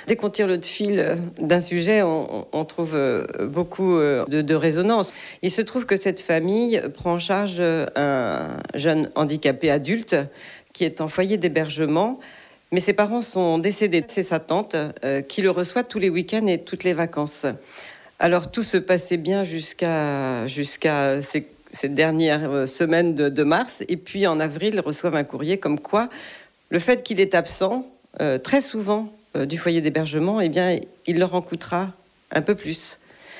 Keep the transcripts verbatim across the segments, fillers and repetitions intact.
Dès qu'on tire le fil d'un sujet, on, on trouve beaucoup de, de résonance. Il se trouve que cette famille prend en charge un jeune handicapé adulte qui est en foyer d'hébergement. Mais ses parents sont décédés. C'est sa tante euh, qui le reçoit tous les week-ends et toutes les vacances. Alors tout se passait bien jusqu'à, jusqu'à ces, ces dernières semaines de, de mars. Et puis en avril, ils reçoivent un courrier comme quoi le fait qu'il est absent euh, très souvent euh, du foyer d'hébergement, eh bien, il leur en coûtera un peu plus.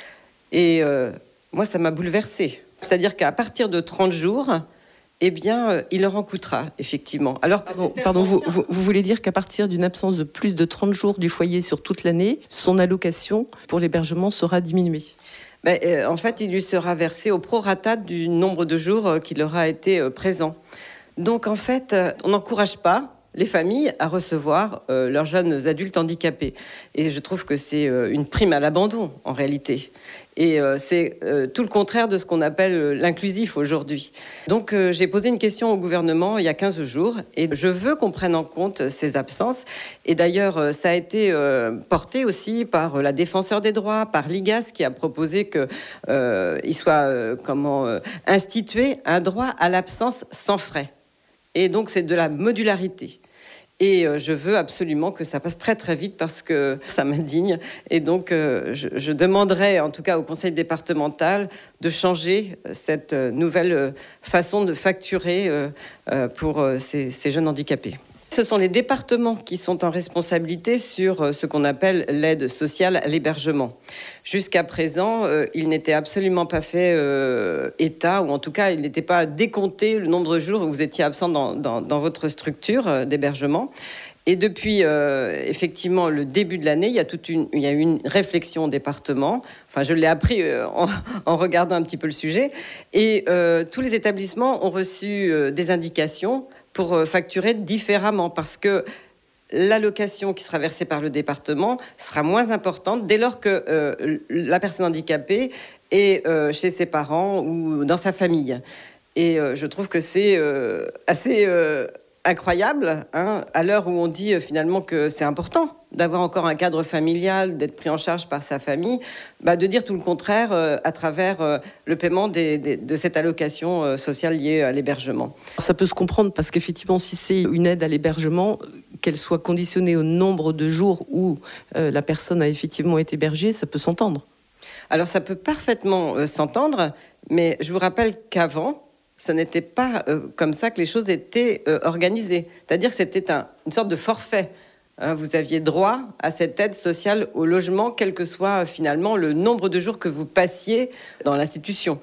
Et euh, moi, ça m'a bouleversée. C'est-à-dire qu'à partir de trente jours... eh bien, euh, il leur en coûtera, effectivement. Alors que pardon, pardon vous, vous, vous voulez dire qu'à partir d'une absence de plus de trente jours du foyer sur toute l'année, son allocation pour l'hébergement sera diminuée ? ben, euh, En fait, il lui sera versé au prorata du nombre de jours euh, qu'il aura été euh, présent. Donc, en fait, euh, on n'encourage pas les familles à recevoir euh, leurs jeunes adultes handicapés. Et je trouve que c'est euh, une prime à l'abandon, en réalité. Et euh, c'est euh, tout le contraire de ce qu'on appelle euh, l'inclusif aujourd'hui. Donc euh, j'ai posé une question au gouvernement il y a quinze jours et je veux qu'on prenne en compte ces absences. Et d'ailleurs, euh, ça a été euh, porté aussi par la défenseure des droits, par l'I G A S qui a proposé qu'il euh, soit euh, comment, euh, institué un droit à l'absence sans frais. Et donc c'est de la modularité. Et je veux absolument que ça passe très très vite parce que ça m'indigne. Et donc euh, je, je demanderai en tout cas au conseil départemental de changer cette nouvelle façon de facturer euh, pour ces, ces jeunes handicapés. Ce sont les départements qui sont en responsabilité sur ce qu'on appelle l'aide sociale à l'hébergement. Jusqu'à présent, euh, il n'était absolument pas fait euh, état, ou en tout cas, il n'était pas décompté le nombre de jours où vous étiez absent dans, dans, dans votre structure euh, d'hébergement. Et depuis, euh, effectivement, le début de l'année, il y a toute une, il y a eu une réflexion au département. Enfin, je l'ai appris euh, en, en regardant un petit peu le sujet. Et euh, tous les établissements ont reçu euh, des indications pour facturer différemment, parce que l'allocation qui sera versée par le département sera moins importante dès lors que euh, la personne handicapée est euh, chez ses parents ou dans sa famille. Et euh, je trouve que c'est euh, assez euh, incroyable, hein, à l'heure où on dit euh, finalement que c'est important d'avoir encore un cadre familial, d'être pris en charge par sa famille, bah, de dire tout le contraire euh, à travers euh, le paiement des, des, de cette allocation euh, sociale liée à l'hébergement. Ça peut se comprendre parce qu'effectivement, si c'est une aide à l'hébergement, qu'elle soit conditionnée au nombre de jours où euh, la personne a effectivement été hébergée, ça peut s'entendre. Alors ça peut parfaitement euh, s'entendre, mais je vous rappelle qu'avant, ce n'était pas euh, comme ça que les choses étaient euh, organisées. C'est-à-dire que c'était un, une sorte de forfait. Hein, vous aviez droit à cette aide sociale au logement, quel que soit euh, finalement le nombre de jours que vous passiez dans l'institution.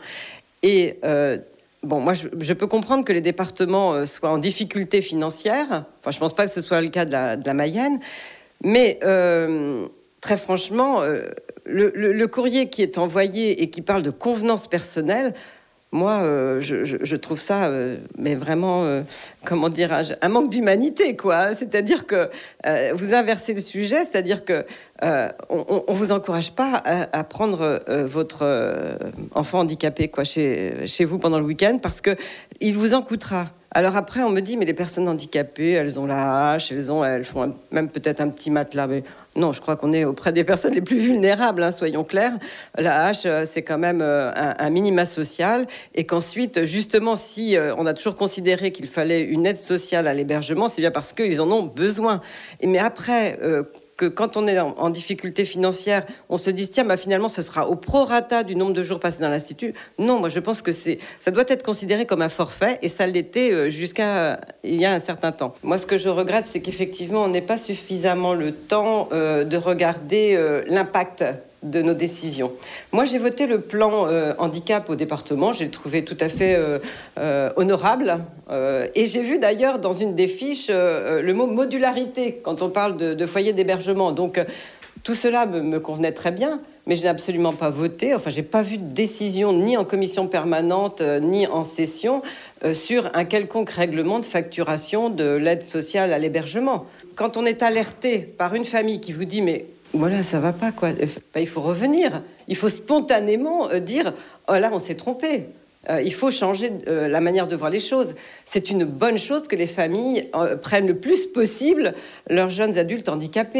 Et euh, bon, moi, je, je peux comprendre que les départements euh, soient en difficulté financière. Enfin, je ne pense pas que ce soit le cas de la, de la Mayenne. Mais euh, très franchement, euh, le, le, le courrier qui est envoyé et qui parle de convenance personnelle, moi, euh, je, je, je trouve ça, euh, mais vraiment, euh, comment dirais-je, un manque d'humanité, quoi. C'est-à-dire que euh, vous inversez le sujet, c'est-à-dire que euh, on, on vous encourage pas à, à prendre euh, votre euh, enfant handicapé, quoi, chez, chez vous pendant le week-end, parce que il vous en coûtera. Alors après, on me dit, mais les personnes handicapées, elles ont la hache, elles ont, elles font un, même peut-être un petit matelas. Mais non, je crois qu'on est auprès des personnes les plus vulnérables, hein, soyons clairs. La hache, c'est quand même un, un minima social, et qu'ensuite, justement, si euh, on a toujours considéré qu'il fallait une aide sociale à l'hébergement, c'est bien parce qu'ils en ont besoin. Et mais après, euh, que quand on est en, en difficulté financière, on se dit tiens, bah, finalement, ce sera au prorata du nombre de jours passés dans l'institut. Non, moi, je pense que c'est, ça doit être considéré comme un forfait, et ça l'était jusqu'à il y a un certain temps. Moi, ce que je regrette, c'est qu'effectivement, on n'ait pas suffisamment le temps euh, de regarder euh, l'impact de nos décisions. Moi, j'ai voté le plan euh, handicap au département. J'ai trouvé tout à fait euh, euh, honorable. Euh, et j'ai vu d'ailleurs dans une des fiches euh, le mot modularité quand on parle de, de foyer d'hébergement. Donc, euh, tout cela me, me convenait très bien, mais je n'ai absolument pas voté. Enfin, j'ai pas vu de décision ni en commission permanente euh, ni en session euh, sur un quelconque règlement de facturation de l'aide sociale à l'hébergement. Quand on est alerté par une famille qui vous dit mais voilà, ça va pas, quoi. Il faut revenir. Il faut spontanément euh, dire « Oh là, on s'est trompé. Euh, » Il faut changer euh, la manière de voir les choses. C'est une bonne chose que les familles euh, prennent le plus possible leurs jeunes adultes handicapés.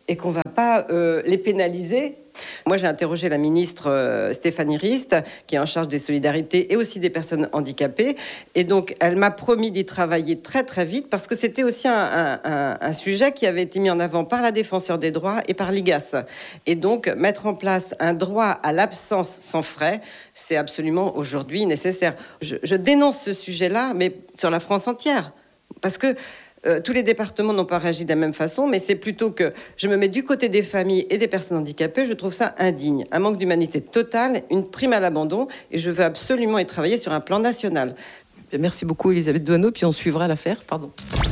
et qu'on ne va pas euh, les pénaliser. Moi, j'ai interrogé la ministre euh, Stéphanie Rist, qui est en charge des solidarités et aussi des personnes handicapées. Et donc, elle m'a promis d'y travailler très, très vite, parce que c'était aussi un, un, un, un sujet qui avait été mis en avant par la Défenseure des droits et par l'I G A S. Et donc, mettre en place un droit à l'absence sans frais, c'est absolument aujourd'hui nécessaire. Je, je dénonce ce sujet-là, mais sur la France entière. Parce que Euh, tous les départements n'ont pas réagi de la même façon, mais c'est plutôt que je me mets du côté des familles et des personnes handicapées. Je trouve ça indigne, un manque d'humanité totale, une prime à l'abandon, et je veux absolument y travailler sur un plan national. Merci beaucoup Elisabeth Doineau, puis on suivra l'affaire. Pardon.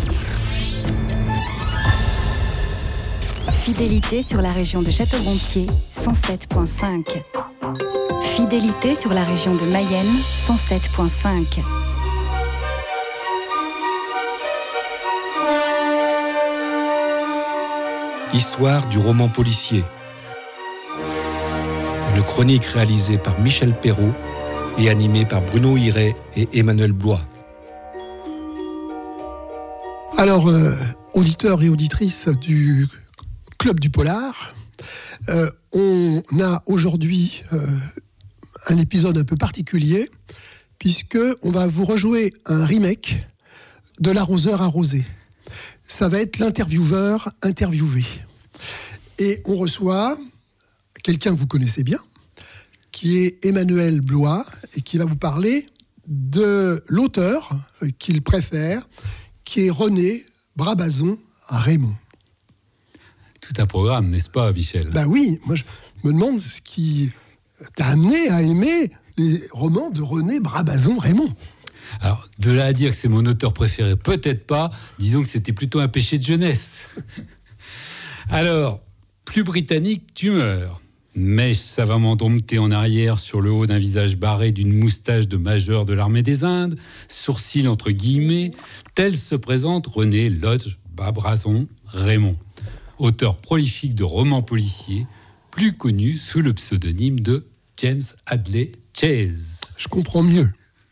Fidélité sur la région de Château-Gontier, cent sept virgule cinq. Fidélité sur la région de Mayenne, cent sept virgule cinq. Histoire du roman policier. Une chronique réalisée par Michel Perrault et animée par Bruno Hiret et Emmanuel Blois. Alors, euh, auditeurs et auditrices du Club du Polar, euh, on a aujourd'hui euh, un épisode un peu particulier, puisqu'on va vous rejouer un remake de L'arroseur arrosé. Ça va être l'intervieweur interviewé. Et on reçoit quelqu'un que vous connaissez bien, qui est Emmanuel Blois, et qui va vous parler de l'auteur qu'il préfère, qui est René Brabazon Raymond. Tout un programme, n'est-ce pas, Michel ? Ben oui, moi je me demande ce qui t'a amené à aimer les romans de René Brabazon Raymond. Alors, de là à dire que c'est mon auteur préféré, peut-être pas. Disons que c'était plutôt un péché de jeunesse. Alors, plus britannique, tu meurs. Mèche savamment domptée en arrière sur le haut d'un visage barré d'une moustache de major de l'armée des Indes, sourcils entre guillemets, tel se présente René Lodge Brabazon Raymond, auteur prolifique de romans policiers, plus connu sous le pseudonyme de James Hadley Chase. Je comprends mieux.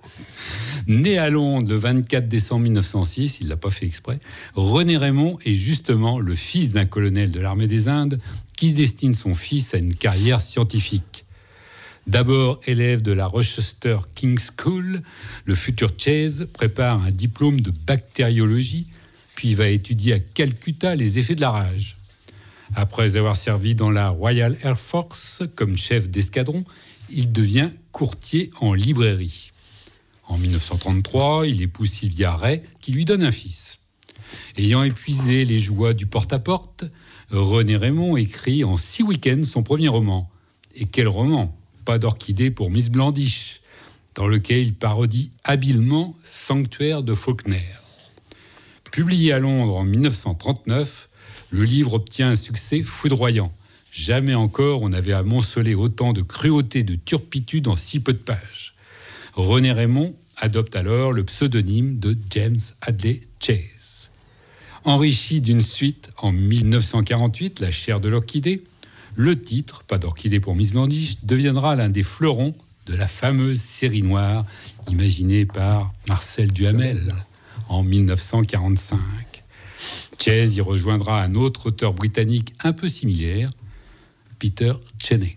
Né à Londres le vingt-quatre décembre mille neuf cent six, il ne l'a pas fait exprès, René Raymond est justement le fils d'un colonel de l'armée des Indes qui destine son fils à une carrière scientifique. D'abord élève de la Rochester King's School, le futur Chase prépare un diplôme de bactériologie, puis va étudier à Calcutta les effets de la rage. Après avoir servi dans la Royal Air Force comme chef d'escadron, il devient courtier en librairie. En mille neuf cent trente-trois, il épouse Sylvia Ray, qui lui donne un fils. Ayant épuisé les joies du porte-à-porte, René Raymond écrit en six week-ends son premier roman. Et quel roman ? Pas d'orchidée pour Miss Blandish, dans lequel il parodie habilement Sanctuaire de Faulkner. Publié à Londres en mille neuf cent trente-neuf, le livre obtient un succès foudroyant. Jamais encore on n'avait amoncelé autant de cruauté, de turpitude en si peu de pages. René Raymond adopte alors le pseudonyme de James Hadley Chase. Enrichi d'une suite en mille neuf cent quarante-huit, La chair de l'orchidée, le titre, pas d'orchidée pour Miss Blandish, deviendra l'un des fleurons de la fameuse série noire imaginée par Marcel Duhamel en mille neuf cent quarante-cinq. Chase y rejoindra un autre auteur britannique un peu similaire, Peter Cheney.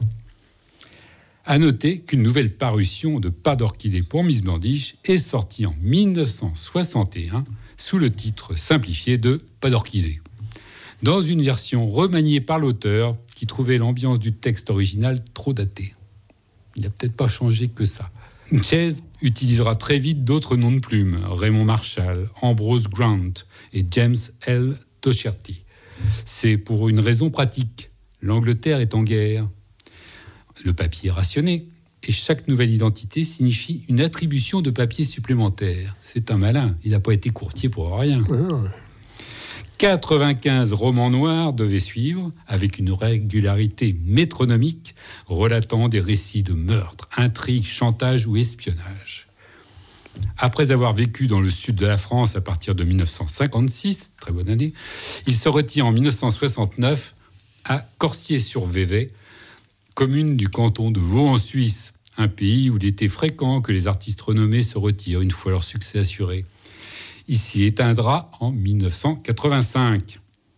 À noter qu'une nouvelle parution de Pas d'orchidée pour Miss Blandish est sortie en mille neuf cent soixante et un sous le titre simplifié de Pas d'orchidée, dans une version remaniée par l'auteur qui trouvait l'ambiance du texte original trop datée. Il n'a peut-être pas changé que ça. Chase utilisera très vite d'autres noms de plumes, Raymond Marshall, Ambrose Grant et James L. Docherty. C'est pour une raison pratique. L'Angleterre est en guerre. Le papier est rationné, et chaque nouvelle identité signifie une attribution de papier supplémentaire. C'est un malin, il n'a pas été courtier pour rien. quatre-vingt-quinze romans noirs devaient suivre, avec une régularité métronomique, relatant des récits de meurtres, intrigues, chantage ou espionnage. Après avoir vécu dans le sud de la France à partir de mille neuf cent cinquante-six, très bonne année, il se retire en mille neuf cent soixante-neuf à Corsier-sur-Vevey, commune du canton de Vaud en Suisse, un pays où il était fréquent que les artistes renommés se retirent une fois leur succès assuré. Il s'y éteindra en mille neuf cent quatre-vingt-cinq.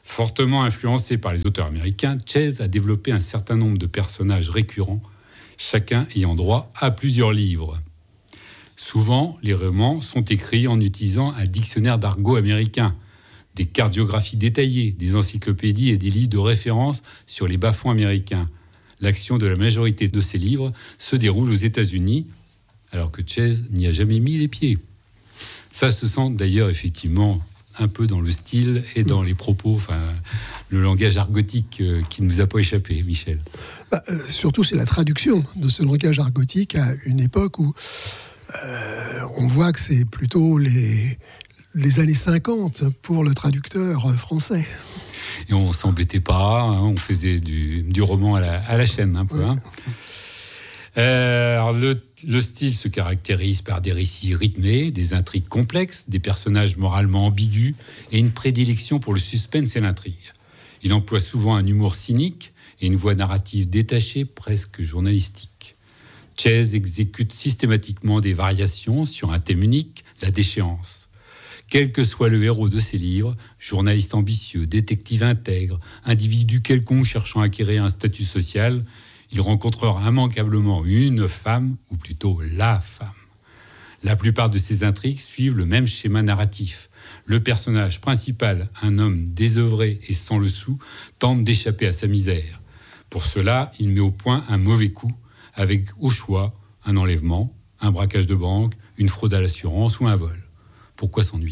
Fortement influencé par les auteurs américains, Chase a développé un certain nombre de personnages récurrents, chacun ayant droit à plusieurs livres. Souvent, les romans sont écrits en utilisant un dictionnaire d'argot américain, des cartographies détaillées, des encyclopédies et des livres de référence sur les bas-fonds américains. L'action de la majorité de ces livres se déroule aux États-Unis, alors que Chase n'y a jamais mis les pieds. Ça se sent d'ailleurs effectivement un peu dans le style et dans les propos, enfin, le langage argotique euh, qui ne nous a pas échappé, Michel. Bah, euh, surtout, c'est la traduction de ce langage argotique à une époque où euh, on voit que c'est plutôt les, les années cinquante pour le traducteur français. Et on ne s'embêtait pas, hein, on faisait du, du roman à la, à la chaîne un peu. Ouais. Hein. Euh, alors le, le style se caractérise par des récits rythmés, des intrigues complexes, des personnages moralement ambigus et une prédilection pour le suspense et l'intrigue. Il emploie souvent un humour cynique et une voix narrative détachée, presque journalistique. Chase exécute systématiquement des variations sur un thème unique, la déchéance. Quel que soit le héros de ses livres, journaliste ambitieux, détective intègre, individu quelconque cherchant à acquérir un statut social, il rencontrera immanquablement une femme, ou plutôt la femme. La plupart de ces intrigues suivent le même schéma narratif. Le personnage principal, un homme désœuvré et sans le sou, tente d'échapper à sa misère. Pour cela, il met au point un mauvais coup, avec au choix un enlèvement, un braquage de banque, une fraude à l'assurance ou un vol. Pourquoi s'ennuyer ?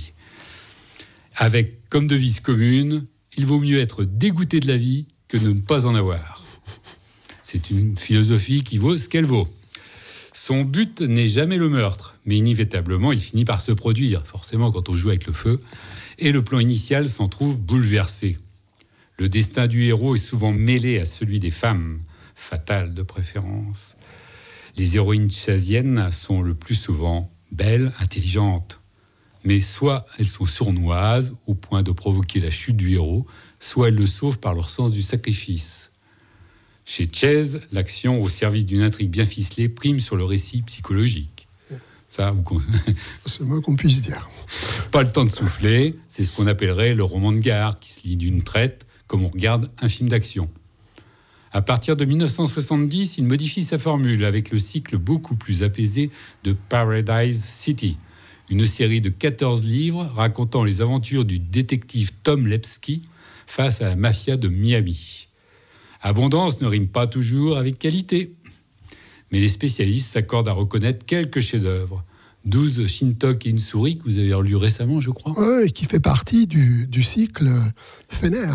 Avec comme devise commune, il vaut mieux être dégoûté de la vie que de ne pas en avoir. C'est une philosophie qui vaut ce qu'elle vaut. Son but n'est jamais le meurtre, mais inévitablement, il finit par se produire, forcément quand on joue avec le feu, et le plan initial s'en trouve bouleversé. Le destin du héros est souvent mêlé à celui des femmes, fatales de préférence. Les héroïnes chasiennes sont le plus souvent belles, intelligentes, mais soit elles sont sournoises au point de provoquer la chute du héros, soit elles le sauvent par leur sens du sacrifice. Chez Chase, l'action au service d'une intrigue bien ficelée prime sur le récit psychologique. Ça, ou c'est le moins qu'on puisse dire. Pas le temps de souffler, c'est ce qu'on appellerait le roman de gare, qui se lit d'une traite, comme on regarde un film d'action. À partir de dix-neuf cent soixante-dix, il modifie sa formule avec le cycle beaucoup plus apaisé de Paradise City, une série de quatorze livres racontant les aventures du détective Tom Lepsky face à la mafia de Miami. Abondance ne rime pas toujours avec qualité, mais les spécialistes s'accordent à reconnaître quelques chefs-d'œuvre. douze Shintok et une souris, que vous avez relu récemment, je crois. Oui, qui fait partie du, du cycle Fenner.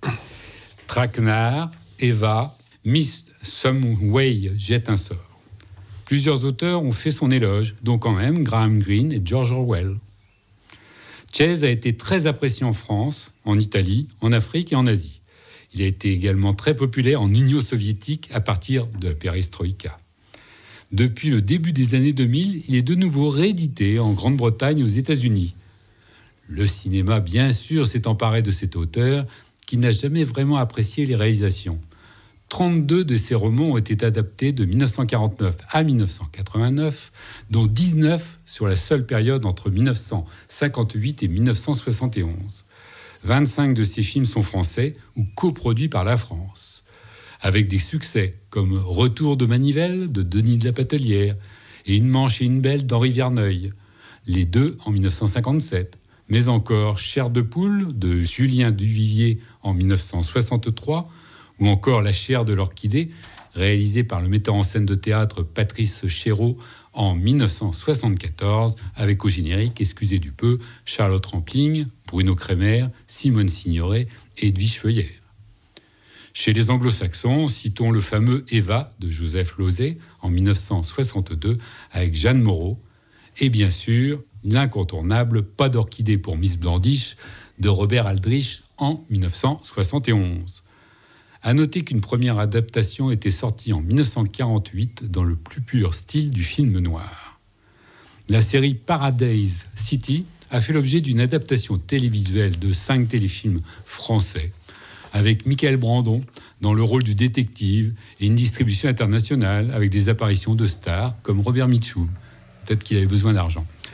Traquenard, Eva, Miss Someway jette un sort. Plusieurs auteurs ont fait son éloge, dont quand même Graham Greene et George Orwell. Chase a été très apprécié en France, en Italie, en Afrique et en Asie. Il a été également très populaire en Union soviétique à partir de la perestroïka. Depuis le début des années deux mille, il est de nouveau réédité en Grande-Bretagne et aux États-Unis. Le cinéma, bien sûr, s'est emparé de cet auteur qui n'a jamais vraiment apprécié les réalisations. trente-deux de ses romans ont été adaptés de dix-neuf cent quarante-neuf à dix-neuf cent quatre-vingt-neuf, dont dix-neuf sur la seule période entre dix-neuf cent cinquante-huit et dix-neuf cent soixante et onze. vingt-cinq de ces films sont français ou coproduits par la France, avec des succès comme Retour de Manivelle de Denis de la Patelière et Une manche et une belle d'Henri Verneuil, les deux en dix-neuf cent cinquante-sept, mais encore Chair de poule de Julien Duvivier en dix-neuf cent soixante-trois, ou encore La chair de l'orchidée, réalisé par le metteur en scène de théâtre Patrice Chéreau en dix-neuf cent soixante-quatorze, avec au générique, excusez du peu, Charlotte Rampling, Bruno Kremer, Simone Signoret et Edwige Feuillère. Chez les anglo-saxons, citons le fameux Eva de Joseph Losey en dix-neuf cent soixante-deux avec Jeanne Moreau, et bien sûr l'incontournable Pas d'orchidée pour Miss Blandiche de Robert Aldrich en dix-neuf cent soixante et onze. À noter qu'une première adaptation était sortie en dix-neuf cent quarante-huit dans le plus pur style du film noir. La série Paradise City a fait l'objet d'une adaptation télévisuelle de cinq téléfilms français, avec Michael Brandon dans le rôle du détective et une distribution internationale avec des apparitions de stars comme Robert Mitchum. Peut-être qu'il avait besoin d'argent.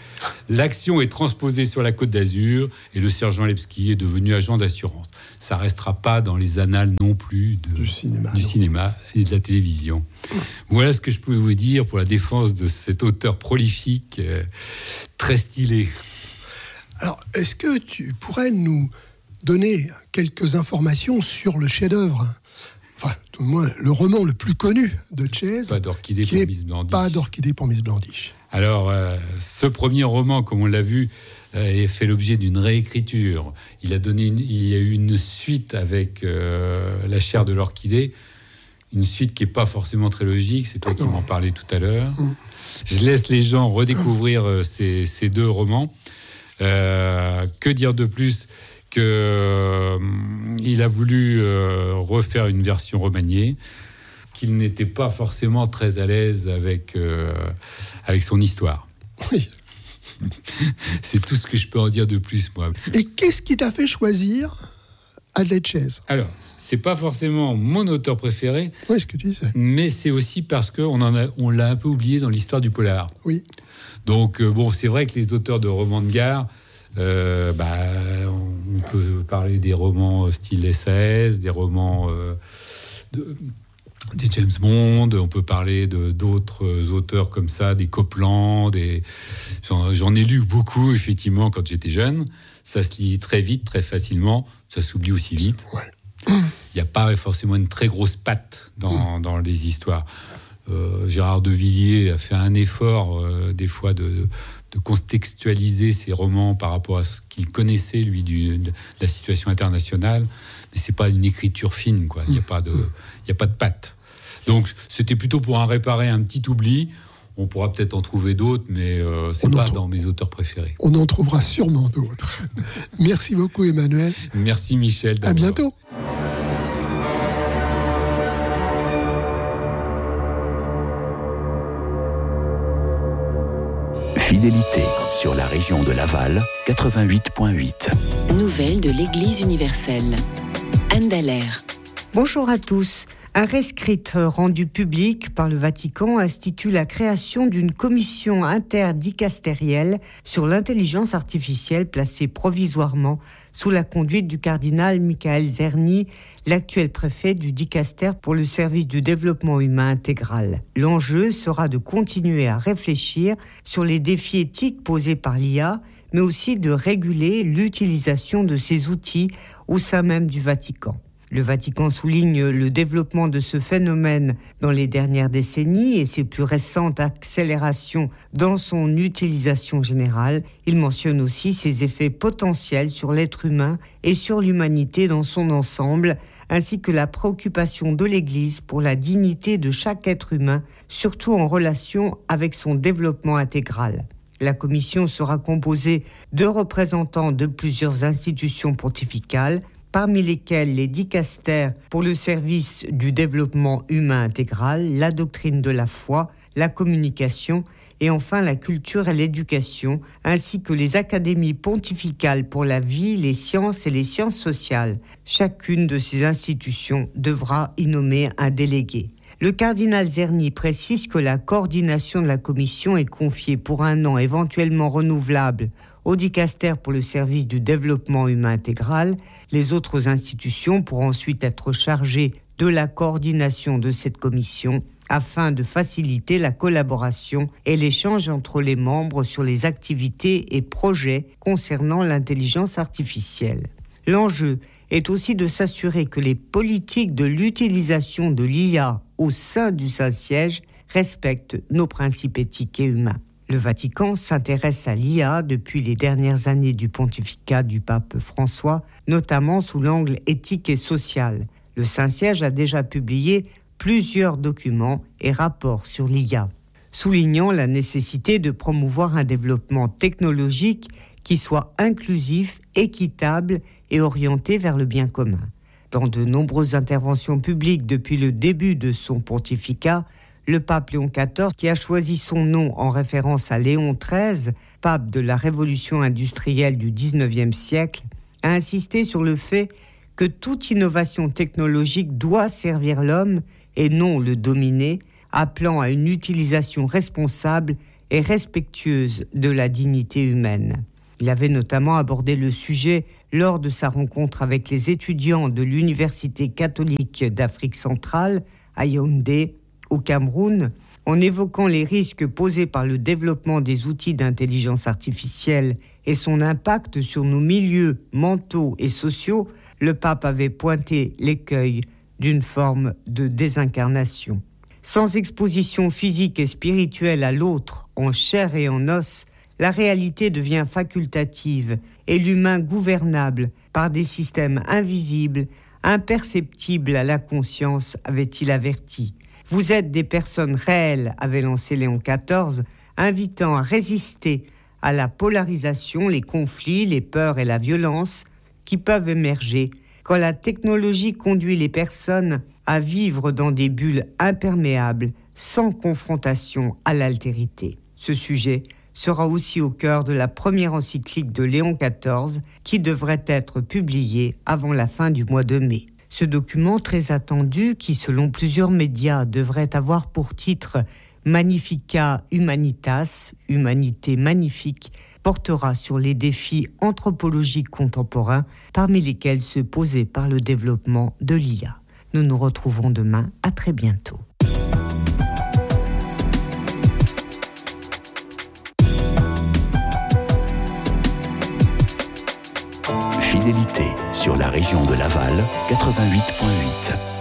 L'action est transposée sur la Côte d'Azur et le sergent Lepski est devenu agent d'assurance. Ça ne restera pas dans les annales non plus de, du, cinéma, du non. cinéma et de la télévision. Voilà ce que je pouvais vous dire pour la défense de cet auteur prolifique, euh, très stylé. Alors, est-ce que tu pourrais nous donner quelques informations sur le chef-d'œuvre ? Enfin, tout le moins, le roman le plus connu de Tchèze, Pas d'orchidée qui pour est Miss Blandiche. Pas d'orchidée pour Miss Blandiche. Alors, euh, ce premier roman, comme on l'a vu, euh, fait l'objet d'une réécriture. Il a donné, une, il y a eu une suite avec euh, La chair de l'orchidée, une suite qui n'est pas forcément très logique. C'est toi qui m'en parlais tout à l'heure. Mm. Je laisse les gens redécouvrir euh, ces, ces deux romans. Euh, que dire de plus que euh, il a voulu euh, refaire une version remaniée, qu'il n'était pas forcément très à l'aise avec, euh, avec son histoire. Oui. C'est tout ce que je peux en dire de plus, moi. Et qu'est-ce qui t'a fait choisir Adelaide Chaise ? Alors, c'est pas forcément mon auteur préféré, oui, ce que tu disais. Mais c'est aussi parce qu'on en a, on l'a un peu oublié dans l'histoire du polar. Oui. Donc, euh, bon, c'est vrai que les auteurs de romans de gare, Euh, bah, on peut parler des romans style S A S, des romans euh, de, des James Bond, on peut parler de, d'autres auteurs comme ça, des Copland, des... J'en, j'en ai lu beaucoup, effectivement, quand j'étais jeune. Ça se lit très vite, très facilement, ça s'oublie aussi vite. Il ouais. n'y a pas forcément une très grosse patte dans, dans les histoires. Euh, Gérard de Villiers a fait un effort, euh, des fois, de... de contextualiser ses romans par rapport à ce qu'il connaissait, lui, du, de la situation internationale. Mais c'est pas une écriture fine, quoi. Il n'y a pas de, il n'y a pas de patte. Donc, c'était plutôt pour en réparer un petit oubli. On pourra peut-être en trouver d'autres, mais euh, c'est on pas dans mes auteurs préférés. On en trouvera sûrement d'autres. Merci beaucoup, Emmanuel. Merci, Michel. À bientôt. Fidélité sur la région de Laval, quatre-vingt-huit virgule huit. Nouvelles de l'Église universelle. Anne Dallaire. Bonjour à tous. Un rescrit rendu public par le Vatican institue la création d'une commission interdicastérielle sur l'intelligence artificielle placée provisoirement sous la conduite du cardinal Michael Zerni, l'actuel préfet du dicaster pour le service du développement humain intégral. L'enjeu sera de continuer à réfléchir sur les défis éthiques posés par l'I A, mais aussi de réguler l'utilisation de ces outils au sein même du Vatican. Le Vatican souligne le développement de ce phénomène dans les dernières décennies et ses plus récentes accélérations dans son utilisation générale. Il mentionne aussi ses effets potentiels sur l'être humain et sur l'humanité dans son ensemble, ainsi que la préoccupation de l'Église pour la dignité de chaque être humain, surtout en relation avec son développement intégral. La commission sera composée de représentants de plusieurs institutions pontificales, parmi lesquels les dicastères pour le service du développement humain intégral, la doctrine de la foi, la communication et enfin la culture et l'éducation, ainsi que les académies pontificales pour la vie, les sciences et les sciences sociales. Chacune de ces institutions devra y nommer un délégué. Le cardinal Zerni précise que la coordination de la commission est confiée pour un an éventuellement renouvelable au dicaster pour le service du développement humain intégral. Les autres institutions pourront ensuite être chargées de la coordination de cette commission afin de faciliter la collaboration et l'échange entre les membres sur les activités et projets concernant l'intelligence artificielle. L'enjeu est aussi de s'assurer que les politiques de l'utilisation de l'I A au sein du Saint-Siège respectent nos principes éthiques et humains. Le Vatican s'intéresse à l'I A depuis les dernières années du pontificat du pape François, notamment sous l'angle éthique et social. Le Saint-Siège a déjà publié plusieurs documents et rapports sur l'I A, soulignant la nécessité de promouvoir un développement technologique qui soit inclusif, équitable et orienté vers le bien commun. Dans de nombreuses interventions publiques depuis le début de son pontificat, le pape Léon quatorze, qui a choisi son nom en référence à Léon treize, pape de la révolution industrielle du dix-neuvième siècle, a insisté sur le fait que toute innovation technologique doit servir l'homme et non le dominer, appelant à une utilisation responsable et respectueuse de la dignité humaine. Il avait notamment abordé le sujet lors de sa rencontre avec les étudiants de l'Université catholique d'Afrique centrale, à Yaoundé, au Cameroun, en évoquant les risques posés par le développement des outils d'intelligence artificielle et son impact sur nos milieux mentaux et sociaux. Le pape avait pointé l'écueil d'une forme de désincarnation. Sans exposition physique et spirituelle à l'autre, en chair et en os, la réalité devient facultative et l'humain gouvernable par des systèmes invisibles, imperceptibles à la conscience, avait-il averti. Vous êtes des personnes réelles, avait lancé Léon quatorze, invitant à résister à la polarisation, les conflits, les peurs et la violence qui peuvent émerger quand la technologie conduit les personnes à vivre dans des bulles imperméables, sans confrontation à l'altérité. Ce sujet sera aussi au cœur de la première encyclique de Léon quatorze, qui devrait être publiée avant la fin du mois de mai. Ce document très attendu, qui selon plusieurs médias devrait avoir pour titre Magnificat Humanitas, Humanité magnifique, portera sur les défis anthropologiques contemporains, parmi lesquels ceux posés par le développement de l'I A. Nous nous retrouvons demain, à très bientôt. Fidélité sur la région de Laval, quatre-vingt-huit virgule huit.